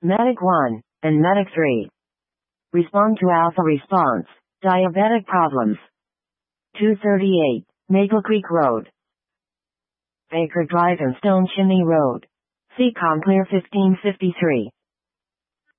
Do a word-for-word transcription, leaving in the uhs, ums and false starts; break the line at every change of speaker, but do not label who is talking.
Medic one, and Medic three. Respond to Alpha response. Diabetic problems. two thirty-eight, Maple Creek Road. Baker Drive and Stone Chimney Road. C COM Clear fifteen fifty-three.